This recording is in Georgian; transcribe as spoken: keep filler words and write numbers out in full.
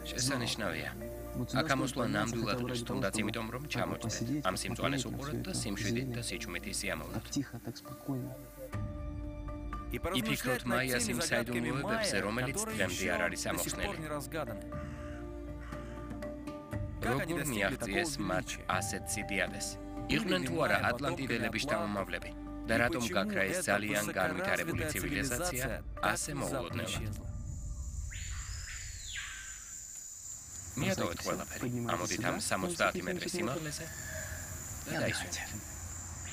შესანიშნავია. აქ ამოსვლა ნამდვილად ღირს, თუნდაც იმიტომ, რომ ჩამოჭდეთ. ამ სიმწვანეს უყურეთ და სიმშვიდით და სიჩუმითი სიამოვნებთ. იფიქროთ მაიას იმ საიდუმლოებებზე, რომელიც დღემდე არ არის ამოხსნელი. როგორ მიაღწიეს მათ ასეთ სიდიადეს? იყვნენ თუ არა ატლანტიდელების შთამომავლები? და რატომ გაქრა ეს ძალიან განვითარებული ცივილიზაცია ასე მოულოდნელად? მიატოვეთ ყველაფერი. ამოდით ამ სამოცდაათი მეტრის სიმაღლეზე და დაისვენეთ.